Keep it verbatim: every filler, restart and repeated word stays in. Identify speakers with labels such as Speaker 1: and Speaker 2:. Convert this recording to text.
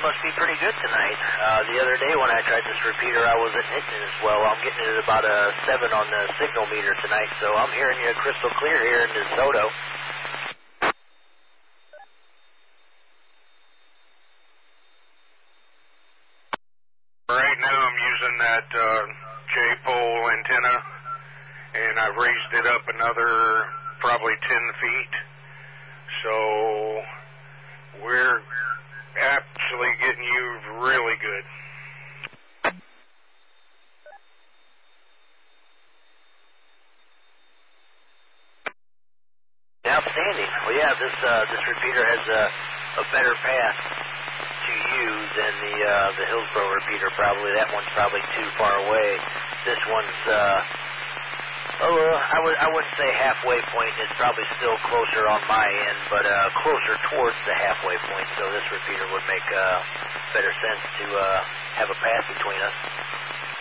Speaker 1: must be pretty good tonight. Uh, the other day when I tried this repeater, I wasn't hitting it as well. I'm getting it at about a seven on the signal meter tonight, so I'm hearing you crystal clear here in DeSoto.
Speaker 2: Right now I'm using that uh, J-pole antenna, and I've raised it up another probably ten feet. So we're actually getting you really good.
Speaker 1: Outstanding. Well, yeah, this uh, this repeater has a, a better path to you than the uh, the Hillsboro repeater. Probably that one's probably too far away. This one's uh, oh, I would I wouldn't say halfway point. It's probably still closer on my end, but uh, closer towards the halfway point. So this repeater would make uh, better sense to uh, have a path between us.